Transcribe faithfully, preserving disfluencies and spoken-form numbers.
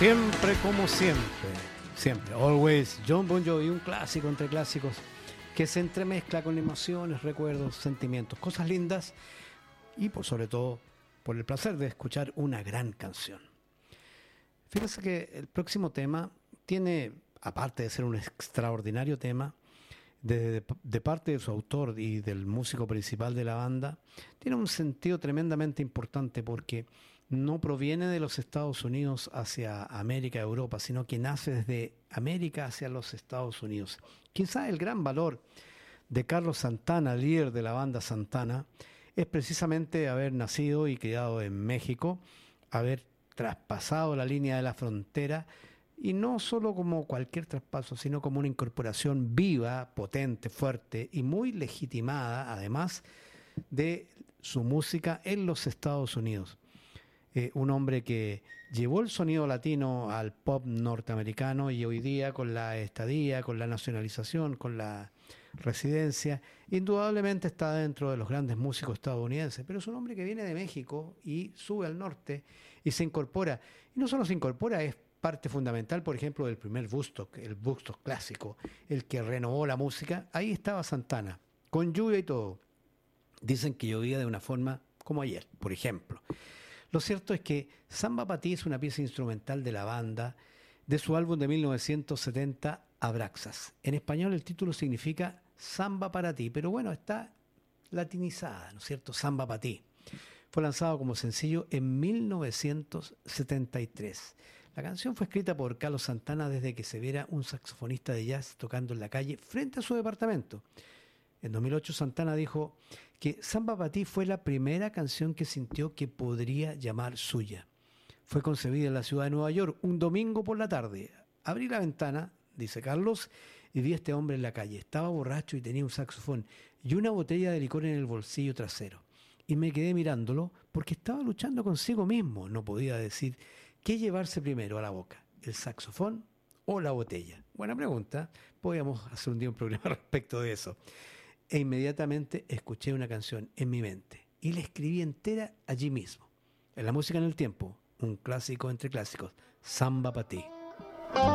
Siempre como siempre, siempre, always, John Bon Jovi, un clásico entre clásicos que se entremezcla con emociones, recuerdos, sentimientos, cosas lindas y por sobre todo por el placer de escuchar una gran canción. Fíjense que el próximo tema tiene, aparte de ser un extraordinario tema, de, de, de parte de su autor y del músico principal de la banda, tiene un sentido tremendamente importante porque no proviene de los Estados Unidos hacia América, Europa, sino que nace desde América hacia los Estados Unidos. Quizá el gran valor de Carlos Santana, líder de la banda Santana, es precisamente haber nacido y criado en México, haber traspasado la línea de la frontera, y no solo como cualquier traspaso, sino como una incorporación viva, potente, fuerte y muy legitimada, además de su música en los Estados Unidos. Eh, un hombre que llevó el sonido latino al pop norteamericano y hoy día con la estadía, con la nacionalización, con la residencia, indudablemente está dentro de los grandes músicos estadounidenses, pero es un hombre que viene de México y sube al norte y se incorpora. Y no solo se incorpora, es parte fundamental, por ejemplo, del primer Woodstock, el Woodstock clásico, el que renovó la música. Ahí estaba Santana, con lluvia y todo. Dicen que llovía de una forma como ayer, por ejemplo. Lo cierto es que Samba Pa' Ti es una pieza instrumental de la banda de su álbum de mil novecientos setenta, Abraxas. En español el título significa Samba para ti, pero bueno, está latinizada, ¿no es cierto? Samba Pa' Ti. Fue lanzado como sencillo en mil novecientos setenta y tres. La canción fue escrita por Carlos Santana desde que se viera un saxofonista de jazz tocando en la calle frente a su departamento. En dos mil ocho Santana dijo que Samba Pa' Ti fue la primera canción que sintió que podría llamar suya. Fue concebida en la ciudad de Nueva York un domingo por la tarde. Abrí la ventana, dice Carlos, y vi a este hombre en la calle. Estaba borracho y tenía un saxofón y una botella de licor en el bolsillo trasero. Y me quedé mirándolo porque estaba luchando consigo mismo. No podía decir qué llevarse primero a la boca, el saxofón o la botella. Buena pregunta. Podríamos hacer un día un programa respecto de eso. E inmediatamente escuché una canción en mi mente y la escribí entera allí mismo. En La Música en el Tiempo, un clásico entre clásicos, Samba Pa' Ti.